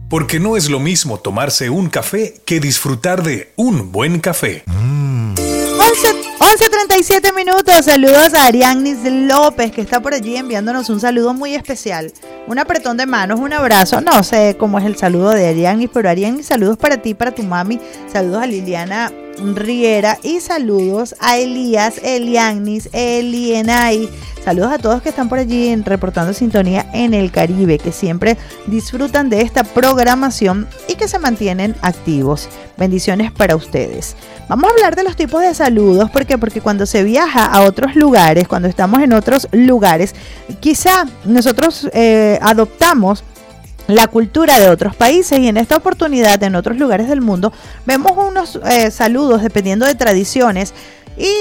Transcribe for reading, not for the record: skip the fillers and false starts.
Porque no es lo mismo tomarse un café que disfrutar de un buen café. 11:37 minutos. Saludos a Ariadnis López, que está por allí enviándonos un saludo muy especial. Un apretón de manos, un abrazo. No sé cómo es el saludo de Ariadnis, pero Ariadnis, saludos para ti, para tu mami. Saludos a Liliana Riera y saludos a Elías, Elianis, Elienay. Saludos a todos que están por allí reportando sintonía en el Caribe, que siempre disfrutan de esta programación y que se mantienen activos. Bendiciones para ustedes. Vamos a hablar de los tipos de saludos. ¿Por qué? Porque cuando se viaja a otros lugares, cuando estamos en otros lugares, quizá nosotros adoptamos la cultura de otros países y en esta oportunidad en otros lugares del mundo vemos unos saludos dependiendo de tradiciones